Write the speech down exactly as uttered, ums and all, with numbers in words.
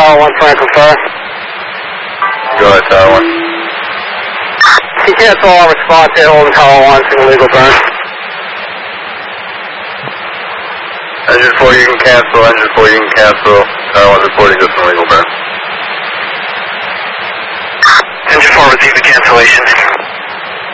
Tower one, Franklin Fire. Go ahead, Tower one. Can you cancel all response here, holding Tower one, single legal burn? Engine four, you can cancel. Engine four, you can cancel. Tower one reporting just an illegal burn. Engine four, receive the cancellation.